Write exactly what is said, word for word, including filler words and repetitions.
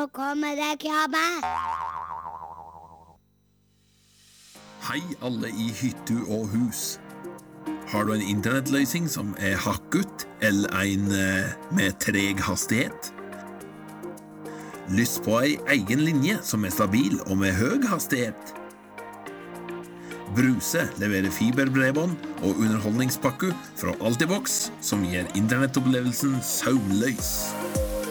kommer det krabbe. Hei alle i hyttu og hus. Har du en internettløsning som er hakket, eller en eh, med treg hastighet? Lyst på ei egen linje som er stabil og med høy hastighet? Bruse leverer fiberbredbånd og underholdningspakke fra Altibox som gir internettopplevelsen søvnløs.